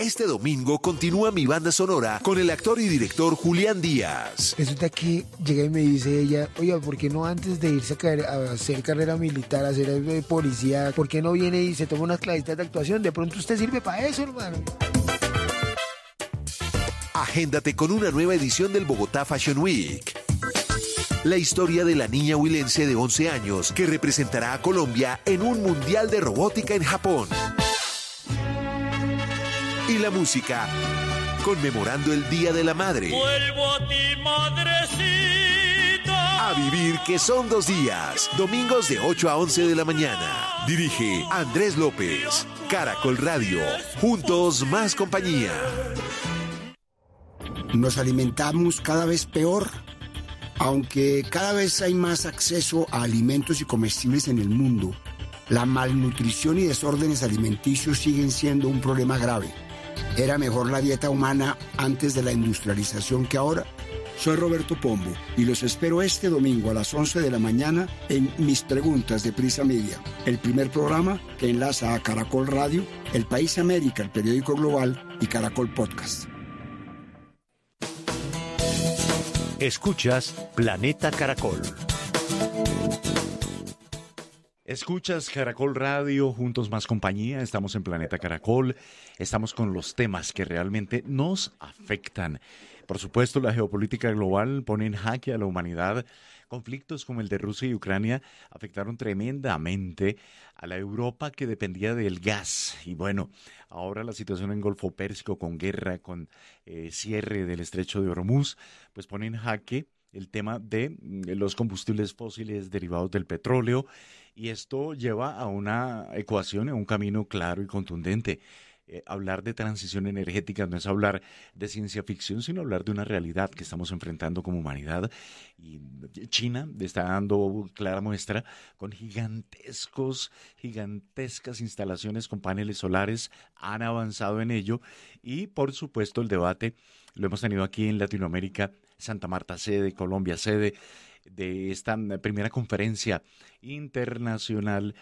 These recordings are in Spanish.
Este domingo continúa mi banda sonora con el actor y director Julián Díaz. Resulta que llega y me dice ella, oiga, ¿por qué no antes de irse a hacer carrera militar, a hacer policía, por qué no viene y se toma unas clasitas de actuación? De pronto usted sirve para eso, hermano. Agéndate con una nueva edición del Bogotá Fashion Week. La historia de la niña huilense de 11 años que representará a Colombia en un mundial de robótica en Japón. Y la música, conmemorando el Día de la Madre. Vuelvo a ti, madrecita. A vivir que son 2 días, domingos de 8 a 11 de la mañana. Dirige Andrés López. Caracol Radio, juntos más compañía. Nos alimentamos cada vez peor. Aunque cada vez hay más acceso a alimentos y comestibles en el mundo, la malnutrición y desórdenes alimenticios siguen siendo un problema grave. ¿Era mejor la dieta humana antes de la industrialización que ahora? Soy Roberto Pombo y los espero este domingo a las 11 de la mañana en Mis Preguntas de Prisa Media, el primer programa que enlaza a Caracol Radio, El País América, el periódico global y Caracol Podcast. Escuchas Planeta Caracol. Escuchas Caracol Radio, juntos más compañía, estamos en Planeta Caracol, estamos con los temas que realmente nos afectan. Por supuesto, la geopolítica global pone en jaque a la humanidad. Conflictos como el de Rusia y Ucrania afectaron tremendamente a la Europa que dependía del gas. Y bueno, ahora la situación en Golfo Pérsico con guerra, con cierre del estrecho de Hormuz, pues pone en jaque el tema de los combustibles fósiles derivados del petróleo, y esto lleva a una ecuación, a un camino claro y contundente. Hablar de transición energética no es hablar de ciencia ficción, sino hablar de una realidad que estamos enfrentando como humanidad. Y China está dando clara muestra con gigantescas instalaciones con paneles solares, han avanzado en ello, y por supuesto el debate lo hemos tenido aquí en Latinoamérica. Santa Marta sede, Colombia sede de esta primera conferencia internacional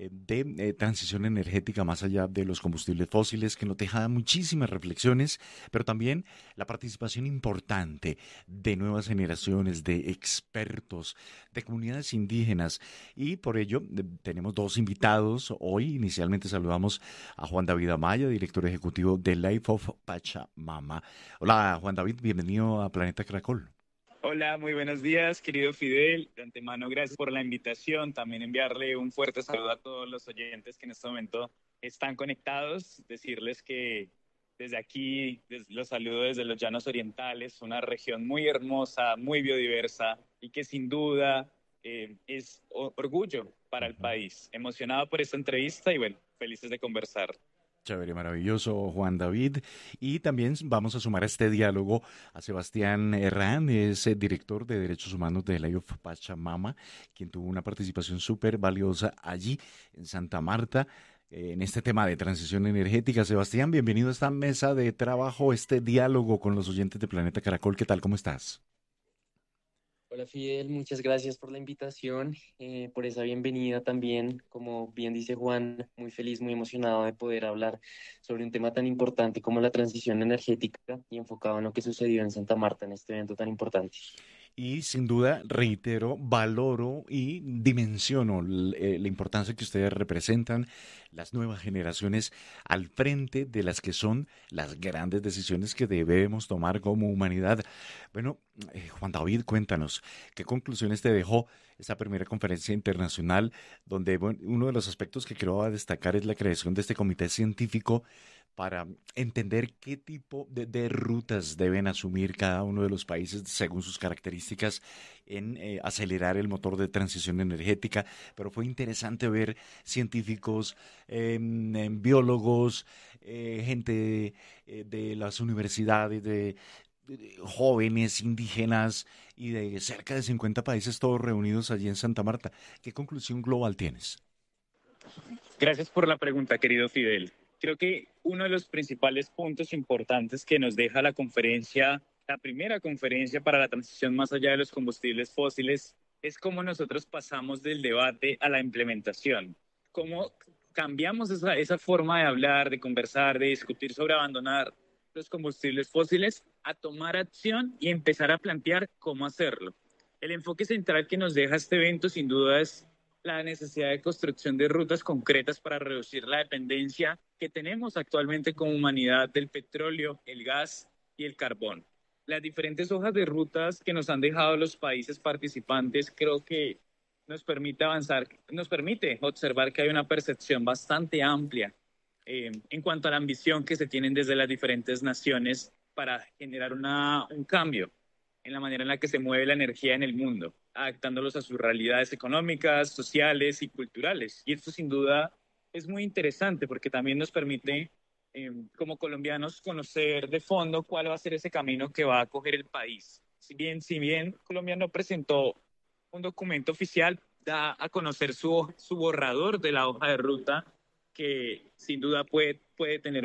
de transición energética más allá de los combustibles fósiles, que nos deja muchísimas reflexiones, pero también la participación importante de nuevas generaciones, de expertos, de comunidades indígenas, y por ello tenemos 2 invitados. Hoy inicialmente saludamos a Juan David Amaya, director ejecutivo de Life of Pachamama. Hola Juan David, bienvenido a Planeta Caracol. Hola, muy buenos días, querido Fidel. De antemano, gracias por la invitación. También enviarle un fuerte saludo a todos los oyentes que en este momento están conectados. Decirles que desde aquí los saludo desde los Llanos Orientales, una región muy hermosa, muy biodiversa, y que sin duda es orgullo para el país. Emocionado por esta entrevista y bueno, felices de conversar. Chévere, maravilloso, Juan David. Y también vamos a sumar a este diálogo a Sebastián Herrán, es el director de Derechos Humanos de Life of Pachamama, quien tuvo una participación súper valiosa allí en Santa Marta en este tema de transición energética. Sebastián, bienvenido a esta mesa de trabajo, este diálogo con los oyentes de Planeta Caracol. ¿Qué tal? ¿Cómo estás? Hola Fidel, muchas gracias por la invitación, por esa bienvenida también. Como bien dice Juan, muy feliz, muy emocionado de poder hablar sobre un tema tan importante como la transición energética y enfocado en lo que sucedió en Santa Marta en este evento tan importante. Y sin duda, reitero, valoro y dimensiono la importancia que ustedes representan, las nuevas generaciones al frente de las que son las grandes decisiones que debemos tomar como humanidad. Bueno, Juan David, cuéntanos, ¿qué conclusiones te dejó esta primera conferencia internacional, donde uno de los aspectos que quiero destacar es la creación de este comité científico para entender qué tipo de rutas deben asumir cada uno de los países según sus características en acelerar el motor de transición energética? Pero fue interesante ver científicos, biólogos, gente de las universidades, de jóvenes indígenas y de cerca de 50 países, todos reunidos allí en Santa Marta. ¿Qué conclusión global tienes? Gracias por la pregunta, querido Fidel. Creo que uno de los principales puntos importantes que nos deja la conferencia, la primera conferencia para la transición más allá de los combustibles fósiles, es cómo nosotros pasamos del debate a la implementación. Cómo cambiamos esa forma de hablar, de conversar, de discutir sobre abandonar los combustibles fósiles, a tomar acción y empezar a plantear cómo hacerlo. El enfoque central que nos deja este evento sin duda es la necesidad de construcción de rutas concretas para reducir la dependencia que tenemos actualmente como humanidad del petróleo, el gas y el carbón. Las diferentes hojas de rutas que nos han dejado los países participantes creo que nos permite avanzar, nos permite observar que hay una percepción bastante amplia en cuanto a la ambición que se tienen desde las diferentes naciones para generar un cambio en la manera en la que se mueve la energía en el mundo, adaptándolos a sus realidades económicas, sociales y culturales. Y esto sin duda es muy interesante porque también nos permite, como colombianos, conocer de fondo cuál va a ser ese camino que va a coger el país. Si bien Colombia no presentó un documento oficial, da a conocer su borrador de la hoja de ruta, que sin duda puede tener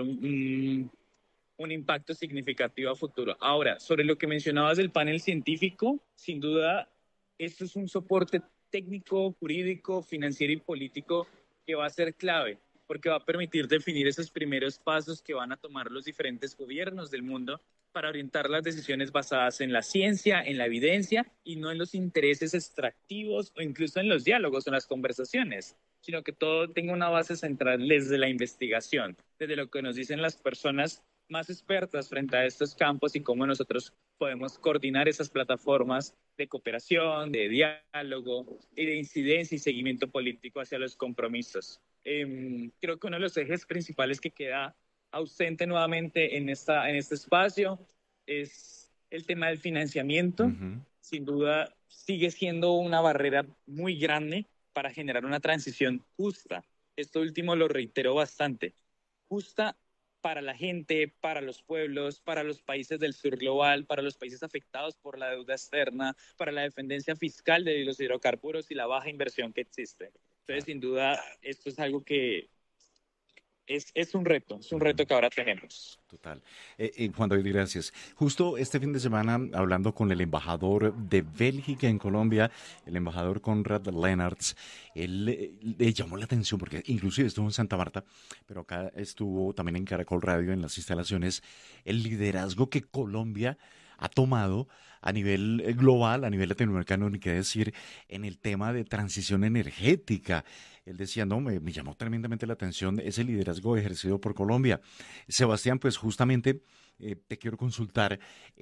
un impacto significativo a futuro. Ahora, sobre lo que mencionabas del panel científico, sin duda, esto es un soporte técnico, jurídico, financiero y político que va a ser clave, porque va a permitir definir esos primeros pasos que van a tomar los diferentes gobiernos del mundo para orientar las decisiones basadas en la ciencia, en la evidencia y no en los intereses extractivos o incluso en los diálogos o en las conversaciones, sino que todo tenga una base central desde la investigación, desde lo que nos dicen las personas más expertas frente a estos campos y cómo nosotros podemos coordinar esas plataformas de cooperación, de diálogo y de incidencia y seguimiento político hacia los compromisos. Creo que uno de los ejes principales que queda ausente nuevamente en este espacio es el tema del financiamiento. Sin duda sigue siendo una barrera muy grande para generar una transición justa. Esto último lo reitero bastante. Justa para la gente, para los pueblos, para los países del sur global, para los países afectados por la deuda externa, para la dependencia fiscal de los hidrocarburos y la baja inversión que existe. Entonces, sin duda, esto es algo que es un reto que ahora tenemos. Total. Juan David, gracias. Justo este fin de semana, hablando con el embajador de Bélgica en Colombia, el embajador Konrad Leenaerts, él le llamó la atención, porque inclusive estuvo en Santa Marta, pero acá estuvo también en Caracol Radio, en las instalaciones, el liderazgo que Colombia ha tomado a nivel global, a nivel latinoamericano, ni qué decir, en el tema de transición energética. Él decía, no, me llamó tremendamente la atención ese liderazgo ejercido por Colombia. Sebastián, pues justamente te quiero consultar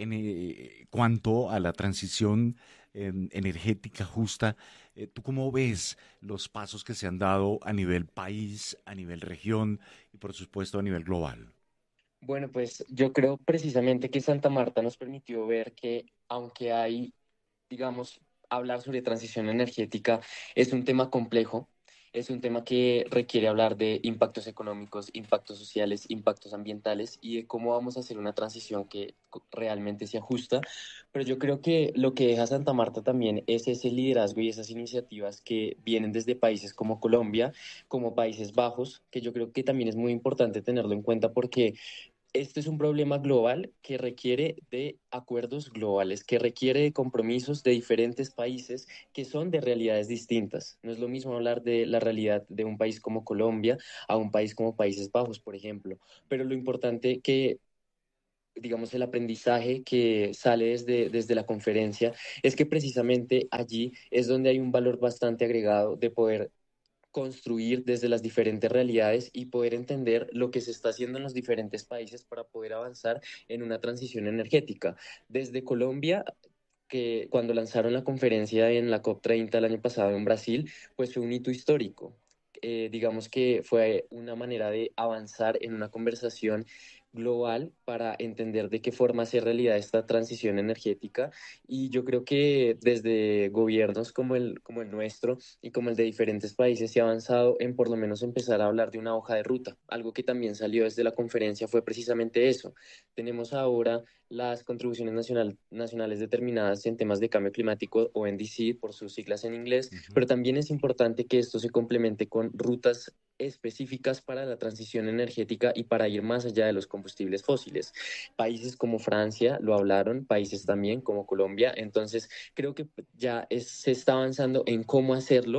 en cuanto a la transición energética justa. ¿Tú cómo ves los pasos que se han dado a nivel país, a nivel región y por supuesto a nivel global? Bueno, pues yo creo precisamente que Santa Marta nos permitió ver que aunque hay, digamos, hablar sobre transición energética es un tema complejo, es un tema que requiere hablar de impactos económicos, impactos sociales, impactos ambientales y de cómo vamos a hacer una transición que realmente sea justa. Pero yo creo que lo que deja Santa Marta también es ese liderazgo y esas iniciativas que vienen desde países como Colombia, como Países Bajos, que yo creo que también es muy importante tenerlo en cuenta porque este es un problema global que requiere de acuerdos globales, que requiere de compromisos de diferentes países que son de realidades distintas. No es lo mismo hablar de la realidad de un país como Colombia a un país como Países Bajos, por ejemplo. Pero lo importante que digamos, el aprendizaje que sale desde la conferencia es que precisamente allí es donde hay un valor bastante agregado de poder construir desde las diferentes realidades y poder entender lo que se está haciendo en los diferentes países para poder avanzar en una transición energética. Desde Colombia, que cuando lanzaron la conferencia en la COP30 el año pasado en Brasil, pues fue un hito histórico. Digamos que fue una manera de avanzar en una conversación global para entender de qué forma hacer realidad esta transición energética y yo creo que desde gobiernos como el nuestro y como el de diferentes países se ha avanzado en por lo menos empezar a hablar de una hoja de ruta. Algo que también salió desde la conferencia fue precisamente eso. Tenemos ahora las contribuciones nacionales determinadas en temas de cambio climático o NDC por sus siglas en inglés, pero también es importante que esto se complemente con rutas específicas para la transición energética y para ir más allá de los combustibles fósiles. Países como Francia lo hablaron, países también como Colombia, entonces creo que ya se está avanzando en cómo hacerlo,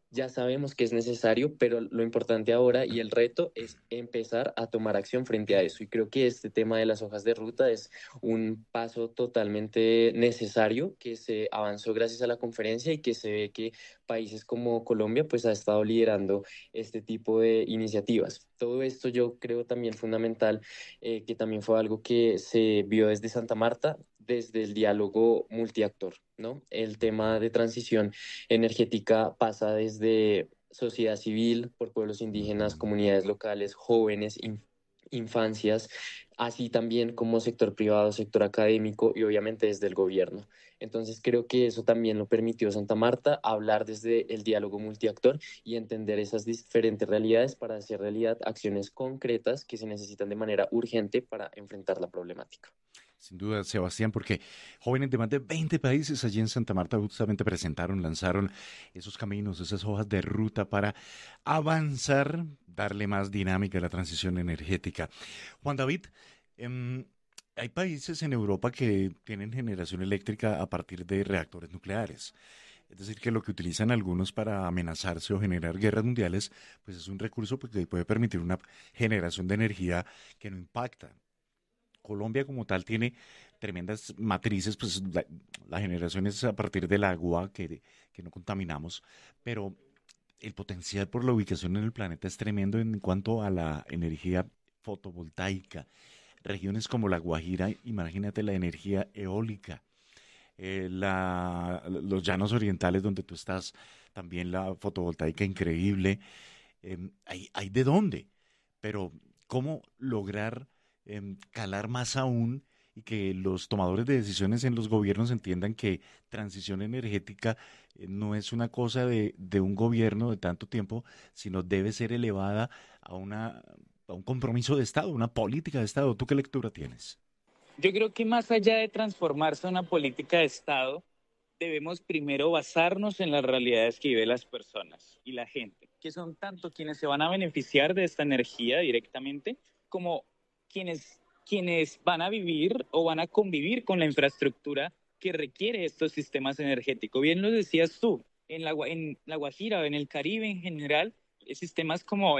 ya sabemos que es necesario, pero lo importante ahora y el reto es empezar a tomar acción frente a eso. Y creo que este tema de las hojas de ruta es un paso totalmente necesario que se avanzó gracias a la conferencia y que se ve que países como Colombia pues ha estado liderando este tipo de iniciativas. Todo esto yo creo también fundamental, que también fue algo que se vio desde Santa Marta, desde el diálogo multiactor, ¿no? El tema de transición energética pasa desde sociedad civil, por pueblos indígenas, comunidades locales, jóvenes, infancias, así también como sector privado, sector académico y obviamente desde el gobierno. Entonces creo que eso también lo permitió Santa Marta, hablar desde el diálogo multiactor y entender esas diferentes realidades para hacer realidad acciones concretas que se necesitan de manera urgente para enfrentar la problemática. Sin duda, Sebastián, porque jóvenes de más de 20 países allí en Santa Marta justamente presentaron, lanzaron esos caminos, esas hojas de ruta para avanzar, darle más dinámica a la transición energética. Juan David, em, hay países en Europa que tienen generación eléctrica a partir de reactores nucleares. Es decir, que lo que utilizan algunos para amenazarse o generar guerras mundiales, pues es un recurso que puede permitir una generación de energía que no impacta. Colombia como tal tiene tremendas matrices, pues la generación es a partir del agua que no contaminamos, pero el potencial por la ubicación en el planeta es tremendo en cuanto a la energía fotovoltaica. Regiones como La Guajira, imagínate la energía eólica, los llanos orientales donde tú estás, también la fotovoltaica increíble. Hay de dónde, pero ¿cómo lograr calar más aún y que los tomadores de decisiones en los gobiernos entiendan que transición energética no es una cosa de un gobierno de tanto tiempo, sino debe ser elevada a a un compromiso de Estado, una política de Estado? ¿Tú qué lectura tienes? Yo creo que más allá de transformarse a una política de Estado, debemos primero basarnos en las realidades que viven las personas y la gente, que son tanto quienes se van a beneficiar de esta energía directamente, como quienes van a vivir o van a convivir con la infraestructura que requiere estos sistemas energéticos. Bien lo decías tú, en la Guajira o en el Caribe en general, sistemas como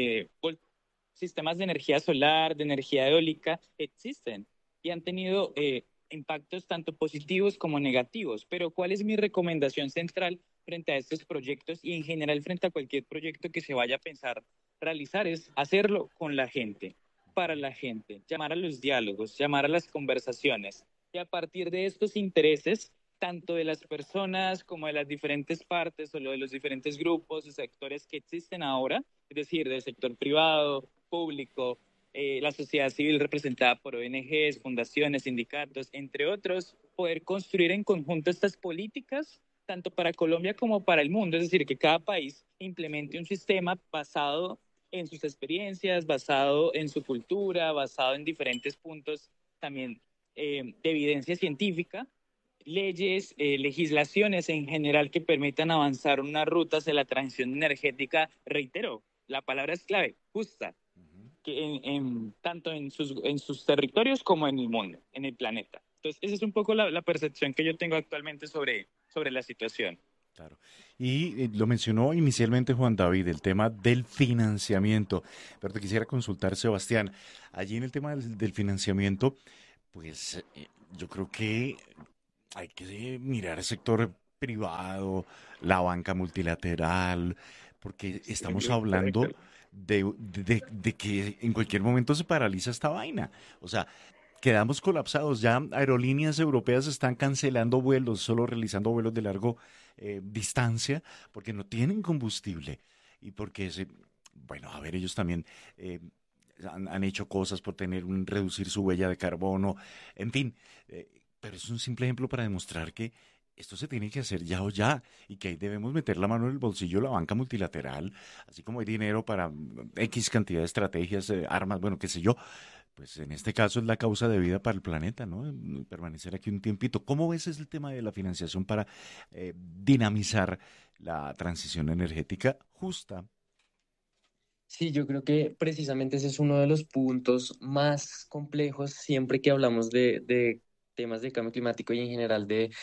sistemas de energía solar, de energía eólica, existen y han tenido impactos tanto positivos como negativos. Pero ¿cuál es mi recomendación central frente a estos proyectos y en general frente a cualquier proyecto que se vaya a pensar realizar? Es hacerlo con la gente, para la gente, llamar a los diálogos, llamar a las conversaciones y a partir de estos intereses, tanto de las personas como de las diferentes partes o de los diferentes grupos o sectores que existen ahora, es decir, del sector privado, público, la sociedad civil representada por ONGs, fundaciones, sindicatos, entre otros, poder construir en conjunto estas políticas, tanto para Colombia como para el mundo, es decir, que cada país implemente un sistema basado en sus experiencias, basado en su cultura, basado en diferentes puntos también de evidencia científica, leyes, legislaciones en general que permitan avanzar unas rutas de la transición energética, reitero, la palabra es clave, justa, que tanto en sus territorios como en el mundo, en el planeta. Entonces, esa es un poco la percepción que yo tengo actualmente sobre la situación. Claro. Y lo mencionó inicialmente Juan David, el tema del financiamiento. Pero te quisiera consultar, Sebastián, allí en el tema del financiamiento, pues yo creo que hay que mirar el sector privado, la banca multilateral, porque estamos hablando de que en cualquier momento se paraliza esta vaina. O sea, quedamos colapsados. Ya aerolíneas europeas están cancelando vuelos, solo realizando vuelos de largo distancia, porque no tienen combustible y porque bueno, a ver, ellos también han hecho cosas por reducir su huella de carbono, en fin, pero es un simple ejemplo para demostrar que esto se tiene que hacer ya o ya y que ahí debemos meter la mano en el bolsillo de la banca multilateral, así como hay dinero para X cantidad de estrategias, armas, bueno, qué sé yo, pues en este caso es la causa de vida para el planeta, ¿no? Permanecer aquí un tiempito. ¿Cómo ves el tema de la financiación para dinamizar la transición energética justa? Sí, yo creo que precisamente ese es uno de los puntos más complejos siempre que hablamos de temas de cambio climático y en general de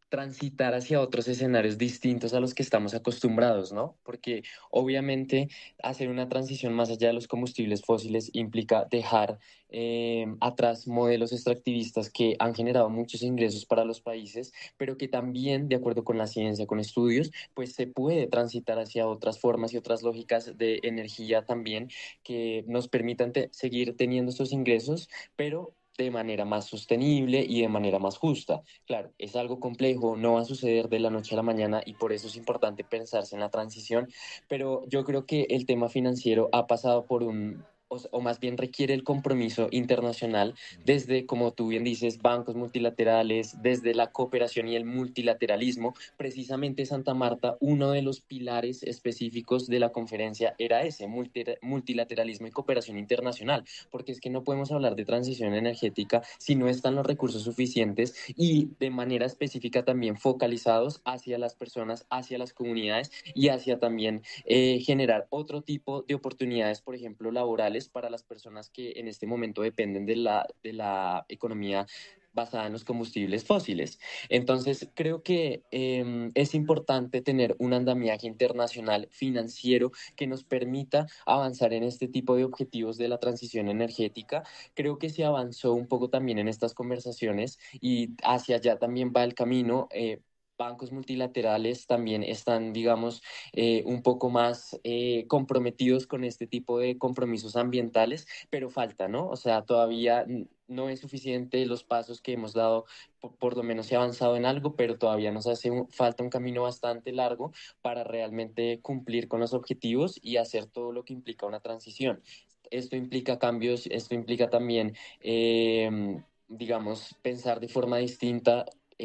transitar hacia otros escenarios distintos a los que estamos acostumbrados, ¿no? Porque obviamente hacer una transición más allá de los combustibles fósiles implica dejar atrás modelos extractivistas que han generado muchos ingresos para los países, pero que también, de acuerdo con la ciencia, con estudios, pues se puede transitar hacia otras formas y otras lógicas de energía también que nos permitan seguir teniendo estos ingresos, pero de manera más sostenible y de manera más justa. Claro, es algo complejo, no va a suceder de la noche a la mañana y por eso es importante pensarse en la transición, pero yo creo que el tema financiero ha pasado por o más bien requiere el compromiso internacional desde, como tú bien dices, bancos multilaterales, desde la cooperación y el multilateralismo. Precisamente Santa Marta, uno de los pilares específicos de la conferencia era ese, multilateralismo y cooperación internacional, porque es que no podemos hablar de transición energética si no están los recursos suficientes y de manera específica también focalizados hacia las personas, hacia las comunidades y hacia también generar otro tipo de oportunidades, por ejemplo, laborales para las personas que en este momento dependen de la economía basada en los combustibles fósiles. Entonces, creo que es importante tener un andamiaje internacional financiero que nos permita avanzar en este tipo de objetivos de la transición energética. Creo que se avanzó un poco también en estas conversaciones y hacia allá también va el camino. Bancos multilaterales también están, digamos, un poco más comprometidos con este tipo de compromisos ambientales, pero falta, ¿no? O sea, todavía no es suficiente los pasos que hemos dado, por lo menos se ha avanzado en algo, pero todavía nos hace falta un camino bastante largo para realmente cumplir con los objetivos y hacer todo lo que implica una transición. Esto implica cambios, esto implica también, digamos, pensar de forma distinta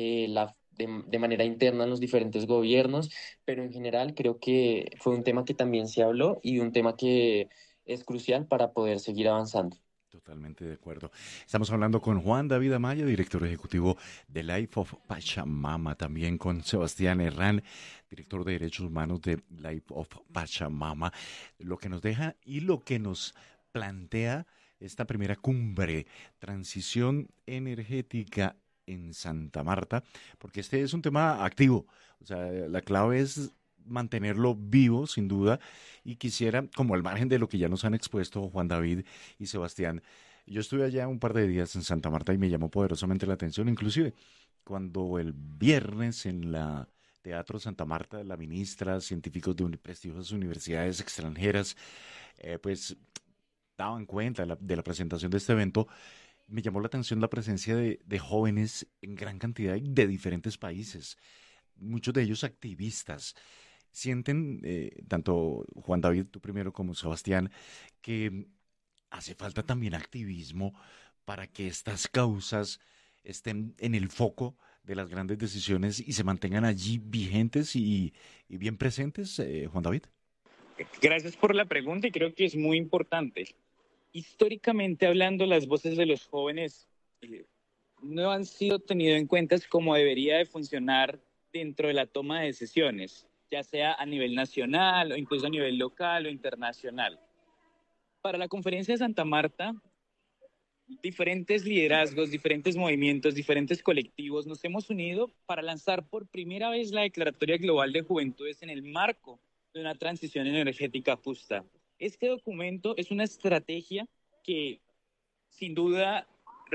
de manera interna en los diferentes gobiernos, pero en general creo que fue un tema que también se habló y un tema que es crucial para poder seguir avanzando. Totalmente de acuerdo. Estamos hablando con Juan David Amaya, director ejecutivo de Life of Pachamama, también con Sebastián Herrán, director de Derechos Humanos de Life of Pachamama, lo que nos deja y lo que nos plantea esta primera cumbre, transición energética en Santa Marta, porque este es un tema activo, o sea, la clave es mantenerlo vivo, sin duda, y quisiera, como al margen de lo que ya nos han expuesto Juan David y Sebastián, yo estuve allá un par de días en Santa Marta y me llamó poderosamente la atención, inclusive cuando el viernes en la Teatro Santa Marta, la ministra, científicos de prestigiosas universidades extranjeras, pues daban cuenta de la presentación de este evento. Me llamó la atención la presencia de jóvenes en gran cantidad y de diferentes países, muchos de ellos activistas. Sienten, tanto Juan David, tú primero, como Sebastián, que hace falta también activismo para que estas causas estén en el foco de las grandes decisiones y se mantengan allí vigentes y bien presentes, Juan David. Gracias por la pregunta y creo que es muy importante. Históricamente hablando, las voces de los jóvenes no han sido tenidas en cuenta como debería de funcionar dentro de la toma de decisiones, ya sea a nivel nacional o incluso a nivel local o internacional. Para la conferencia de Santa Marta, diferentes liderazgos, diferentes movimientos, diferentes colectivos nos hemos unido para lanzar por primera vez la Declaratoria Global de Juventudes en el marco de una transición energética justa. Este documento es una estrategia que sin duda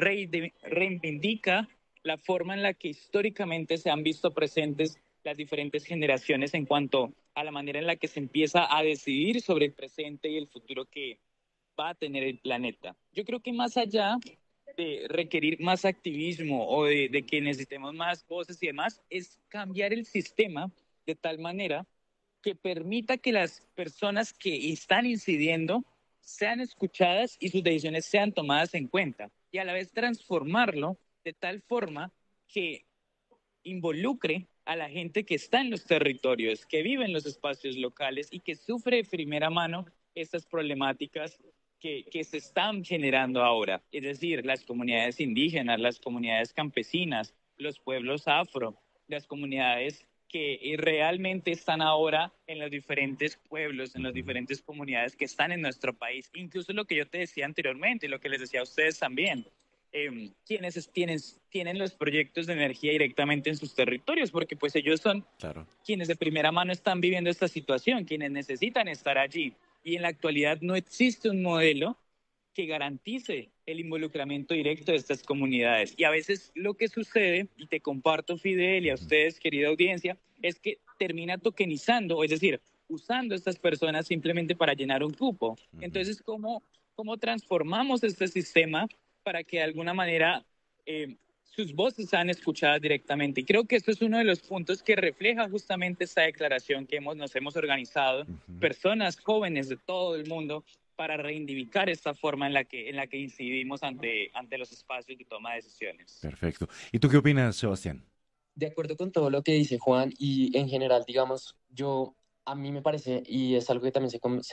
reivindica la forma en la que históricamente se han visto presentes las diferentes generaciones en cuanto a la manera en la que se empieza a decidir sobre el presente y el futuro que va a tener el planeta. Yo creo que más allá de requerir más activismo o de que necesitemos más voces y demás, es cambiar el sistema de tal manera que permita que las personas que están incidiendo sean escuchadas y sus decisiones sean tomadas en cuenta, y a la vez transformarlo de tal forma que involucre a la gente que está en los territorios, que vive en los espacios locales y que sufre de primera mano estas problemáticas que se están generando ahora. Es decir, las comunidades indígenas, las comunidades campesinas, los pueblos afro, las comunidades que realmente están ahora en los diferentes pueblos, en las diferentes comunidades que están en nuestro país. Incluso lo que yo te decía anteriormente, lo que les decía a ustedes también, tienen los proyectos de energía directamente en sus territorios, porque pues ellos son quienes de primera mano están viviendo esta situación, quienes necesitan estar allí. Y en la actualidad no existe un modelo que garantice el involucramiento directo de estas comunidades. Y a veces lo que sucede, y te comparto, Fidel, y a ustedes, querida audiencia, es que termina tokenizando, es decir, usando a estas personas simplemente para llenar un cupo. Entonces, ¿cómo transformamos este sistema para que de alguna manera sus voces sean escuchadas directamente? Y creo que esto es uno de los puntos que refleja justamente esta declaración que nos hemos organizado, personas jóvenes de todo el mundo, para reivindicar esta forma en la que incidimos ante los espacios de toma de decisiones. Perfecto. ¿Y tú qué opinas, Sebastián? De acuerdo con todo lo que dice Juan, y en general, digamos, a mí me parece, y es algo que también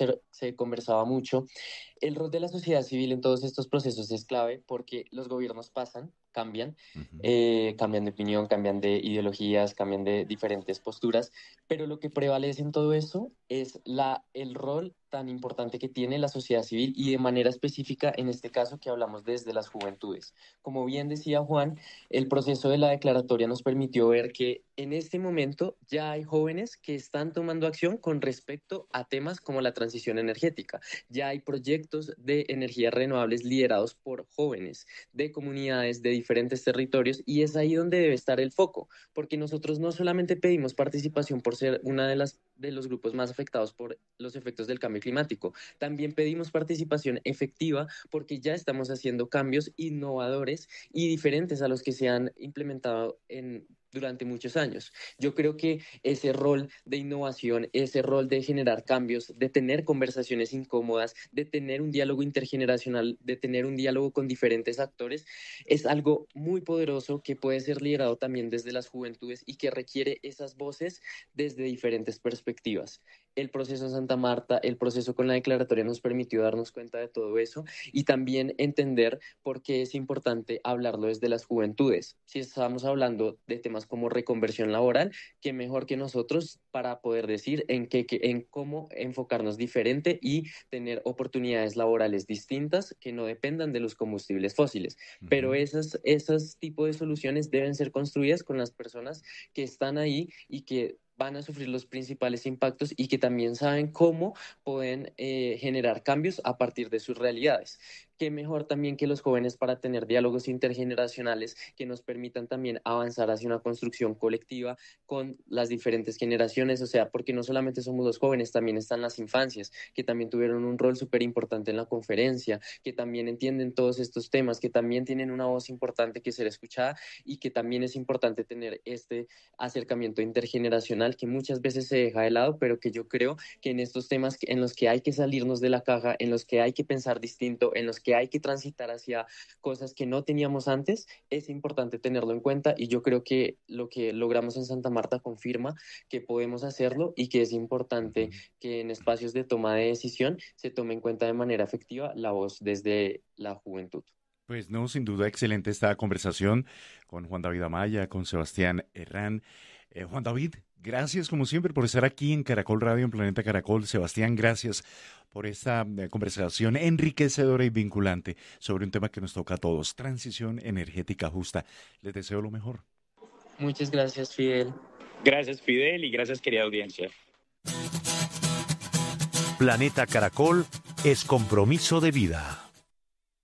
se conversaba mucho, el rol de la sociedad civil en todos estos procesos es clave, porque los gobiernos cambian, cambian de opinión, cambian de ideologías, cambian de diferentes posturas, pero lo que prevalece en todo eso es el rol tan importante que tiene la sociedad civil, y de manera específica en este caso que hablamos desde las juventudes. Como bien decía Juan, el proceso de la declaratoria nos permitió ver que en este momento ya hay jóvenes que están tomando acción con respecto a temas como la transición energética. Ya hay proyectos de energías renovables liderados por jóvenes de comunidades de diferentes territorios, y es ahí donde debe estar el foco, porque nosotros no solamente pedimos participación por ser una de los grupos más afectados por los efectos del cambio climático, también pedimos participación efectiva porque ya estamos haciendo cambios innovadores y diferentes a los que se han implementado durante muchos años. Yo creo que ese rol de innovación, ese rol de generar cambios, de tener conversaciones incómodas, de tener un diálogo intergeneracional, de tener un diálogo con diferentes actores, es algo muy poderoso que puede ser liderado también desde las juventudes y que requiere esas voces desde diferentes perspectivas. El proceso en Santa Marta, el proceso con la declaratoria nos permitió darnos cuenta de todo eso y también entender por qué es importante hablarlo desde las juventudes. Si estamos hablando de temas como reconversión laboral, qué mejor que nosotros para poder decir en cómo enfocarnos diferente y tener oportunidades laborales distintas que no dependan de los combustibles fósiles. Pero esos tipos de soluciones deben ser construidas con las personas que están ahí y que van a sufrir los principales impactos y que también saben cómo pueden generar cambios a partir de sus realidades. Qué mejor también que los jóvenes para tener diálogos intergeneracionales que nos permitan también avanzar hacia una construcción colectiva con las diferentes generaciones, o sea, porque no solamente somos los jóvenes, también están las infancias, que también tuvieron un rol súper importante en la conferencia, que también entienden todos estos temas, que también tienen una voz importante que ser escuchada y que también es importante tener este acercamiento intergeneracional que muchas veces se deja de lado, pero que yo creo que en estos temas en los que hay que salirnos de la caja, en los que hay que pensar distinto, en los que hay que transitar hacia cosas que no teníamos antes, es importante tenerlo en cuenta, y yo creo que lo que logramos en Santa Marta confirma que podemos hacerlo y que es importante que en espacios de toma de decisión se tome en cuenta de manera efectiva la voz desde la juventud. Pues no, sin duda excelente esta conversación con Juan David Amaya, con Sebastián Herrán. Juan David, gracias como siempre por estar aquí en Caracol Radio, en Planeta Caracol. Sebastián, gracias por esta conversación enriquecedora y vinculante sobre un tema que nos toca a todos, transición energética justa. Les deseo lo mejor. Muchas gracias, Fidel. Gracias, Fidel, y gracias, querida audiencia. Planeta Caracol es compromiso de vida.